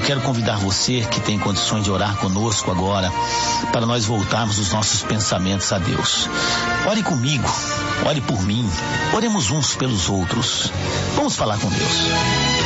quero convidar você que tem condições de orar conosco agora, para nós voltarmos os nossos pensamentos a Deus. Ore comigo, ore por mim, oremos uns pelos outros. Vamos falar com Deus.